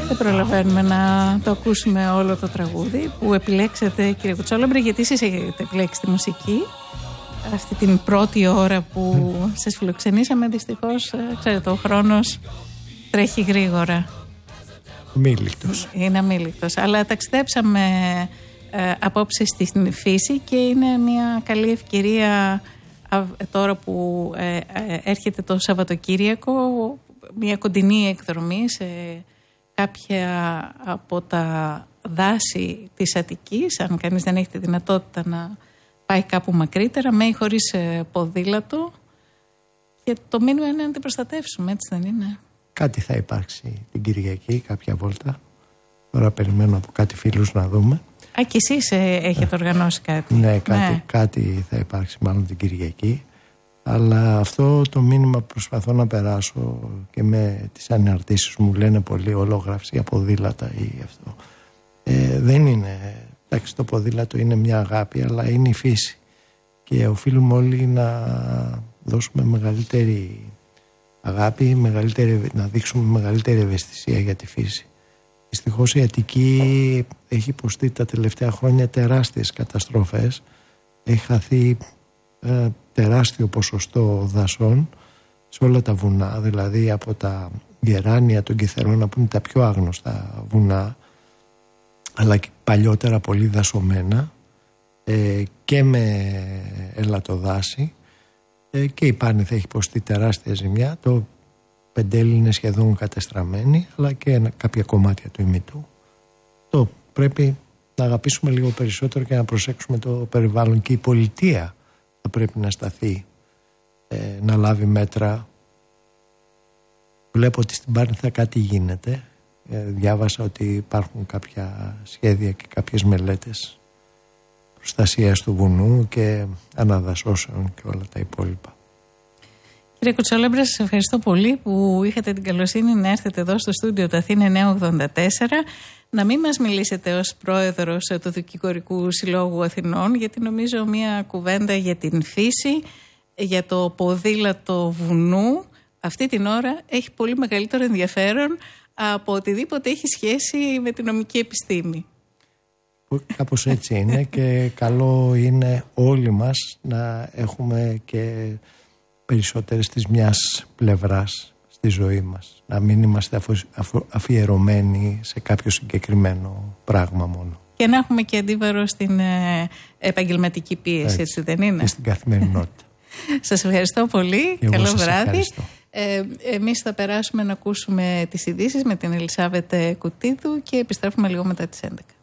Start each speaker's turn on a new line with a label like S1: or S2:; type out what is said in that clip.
S1: Δεν προλαβαίνουμε να το ακούσουμε όλο το τραγούδι που επιλέξατε, κύριε Κουτσόλαμπρε, γιατί εσείς έχετε επιλέξει τη μουσική αυτή την πρώτη ώρα που σας φιλοξενήσαμε. Δυστυχώς, ξέρετε, ο χρόνος τρέχει γρήγορα.
S2: Αμήλικτος.
S1: Είναι αμήλικτος. Αλλά ταξιδέψαμε απόψε στην φύση και είναι μια καλή ευκαιρία τώρα που έρχεται το Σαββατοκύριακο, μια κοντινή εκδρομή σε κάποια από τα δάση της Αττικής, αν κανείς δεν έχει τη δυνατότητα να πάει κάπου μακρύτερα, με ή χωρίς ποδήλατο, και το μήνυμα είναι να την προστατεύσουμε, έτσι δεν είναι? Κάτι θα υπάρξει την Κυριακή, κάποια βόλτα. Τώρα περιμένω από κάτι φίλους να δούμε. Α, και εσείς έχετε οργανώσει κάτι? Ναι, κάτι θα υπάρξει μάλλον την Κυριακή. Αλλά αυτό το μήνυμα που προσπαθώ να περάσω και με τις αναρτήσεις μου, λένε πολύ ολογράφηση για ποδήλατα ή αυτό. Δεν είναι, εντάξει, το ποδήλατο είναι μια αγάπη, αλλά είναι η φύση. Και οφείλουμε όλοι να δώσουμε μεγαλύτερη αγάπη, να δείξουμε μεγαλύτερη ευαισθησία για τη φύση. Δυστυχώς η Αττική έχει υποστεί τα τελευταία χρόνια τεράστιες καταστροφές. Έχει χαθεί τεράστιο ποσοστό δασών σε όλα τα βουνά, δηλαδή από τα Γεράνια, τον Κιθερώνα, που είναι τα πιο άγνωστα βουνά, αλλά και παλιότερα πολύ δασωμένα, και με ελατοδάση, και η Πάνηθα έχει υποστεί τεράστια ζημιά. Το Πεντέλη είναι σχεδόν κατεστραμμένη, αλλά και κάποια κομμάτια του ημιτού. Το πρέπει να αγαπήσουμε λίγο περισσότερο και να προσέξουμε το περιβάλλον, και η πολιτεία θα πρέπει να σταθεί, να λάβει μέτρα. Βλέπω ότι στην Πάνηθα κάτι γίνεται. Διάβασα ότι υπάρχουν κάποια σχέδια και κάποιες μελέτες προστασίας του βουνού και αναδασώσεων και όλα τα υπόλοιπα. Κύριε Κουτσόλαμπρε, σας ευχαριστώ πολύ που είχατε την καλοσύνη να έρθετε εδώ στο στούντιο του Αθήνα 984, να μην μας μιλήσετε ως πρόεδρος του Δικηγορικού Συλλόγου Αθηνών, γιατί νομίζω μια κουβέντα για την φύση, για το ποδήλατο βουνού, αυτή την ώρα έχει πολύ μεγαλύτερο ενδιαφέρον από οτιδήποτε έχει σχέση με την νομική επιστήμη. Κάπως έτσι είναι, και καλό είναι όλοι μας να έχουμε και περισσότερες της μιας πλευράς στη ζωή μας. Να μην είμαστε αφιερωμένοι σε κάποιο συγκεκριμένο πράγμα μόνο. Και να έχουμε και αντίβαρο στην επαγγελματική πίεση, έτσι δεν είναι? Και στην καθημερινότητα. Σας ευχαριστώ πολύ. Καλό βράδυ. Εμείς θα περάσουμε να ακούσουμε τις ειδήσεις με την Ελισάβετ Κουτίδου και επιστρέφουμε λίγο μετά τις 11.